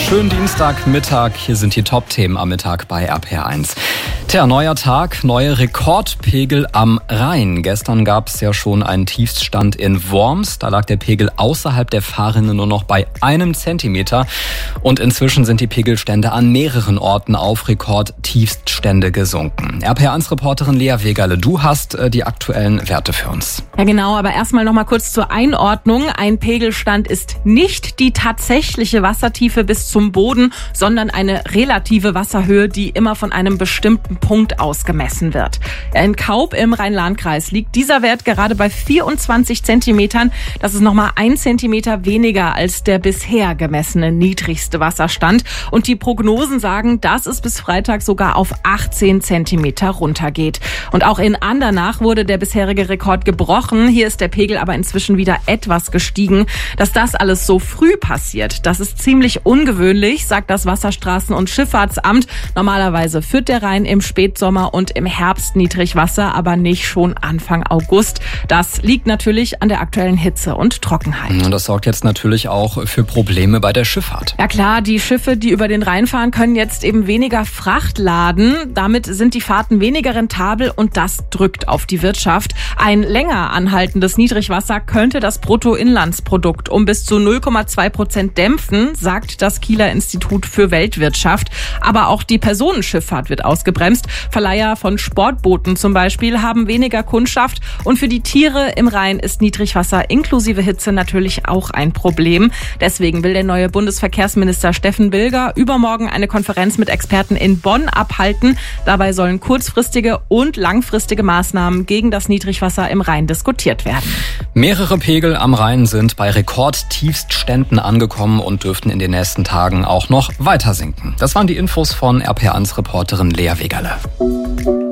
Schönen Dienstagmittag. Hier sind die Top-Themen am Mittag bei RPR1. Neuer Tag, neue Rekordpegel am Rhein. Gestern gab es ja schon einen Tiefststand in Worms. Da lag der Pegel außerhalb der Fahrrinne nur noch bei 1 Zentimeter. Und inzwischen sind die Pegelstände an mehreren Orten auf Rekordtiefststände gesunken. RPR1-Reporterin Lea Wegerle, du hast die aktuellen Werte für uns. Ja genau, aber erstmal noch mal kurz zur Einordnung. Ein Pegelstand ist nicht die tatsächliche Wassertiefe bis zum Boden, sondern eine relative Wasserhöhe, die immer von einem bestimmten Punkt aus gemessen wird. In Kaub im Rhein-Lahn-Kreis liegt dieser Wert gerade bei 24 Zentimetern. Das ist nochmal 1 Zentimeter weniger als der bisher gemessene niedrigste Wasserstand. Und die Prognosen sagen, dass es bis Freitag sogar auf 18 Zentimeter runtergeht. Und auch in Andernach wurde der bisherige Rekord gebrochen. Hier ist der Pegel aber inzwischen wieder etwas gestiegen. Dass das alles so früh passiert, das ist ziemlich ungewöhnlich, sagt das Wasserstraßen- und Schifffahrtsamt. Normalerweise führt der Rhein im Spätsommer und im Herbst Niedrigwasser, aber nicht schon Anfang August. Das liegt natürlich an der aktuellen Hitze und Trockenheit. Und das sorgt jetzt natürlich auch für Probleme bei der Schifffahrt. Ja klar, die Schiffe, die über den Rhein fahren, können jetzt eben weniger Fracht laden. Damit sind die Fahrten weniger rentabel und das drückt auf die Wirtschaft. Ein länger anhaltendes Niedrigwasser könnte das Bruttoinlandsprodukt um bis zu 0,2% dämpfen, sagt das Kieler Institut für Weltwirtschaft. Aber auch die Personenschifffahrt wird ausgebremst. Verleiher von Sportbooten zum Beispiel haben weniger Kundschaft. Und für die Tiere im Rhein ist Niedrigwasser inklusive Hitze natürlich auch ein Problem. Deswegen will der neue Bundesverkehrsminister Steffen Bilger übermorgen eine Konferenz mit Experten in Bonn abhalten. Dabei sollen kurzfristige und langfristige Maßnahmen gegen das Niedrigwasser im Rhein diskutiert werden. Mehrere Pegel am Rhein sind bei Rekordtiefstständen angekommen und dürften in den nächsten Tagen auch noch weiter sinken. Das waren die Infos von RPR1-Reporterin Lea Wegerle.